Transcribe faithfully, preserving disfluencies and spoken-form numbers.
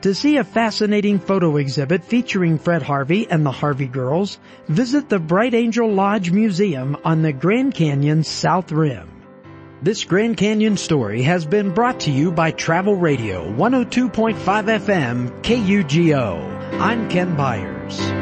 To see a fascinating photo exhibit featuring Fred Harvey and the Harvey Girls, visit the Bright Angel Lodge Museum on the Grand Canyon South Rim. This Grand Canyon story has been brought to you by Travel Radio one oh two point five F M K U G O. I'm Ken Byers.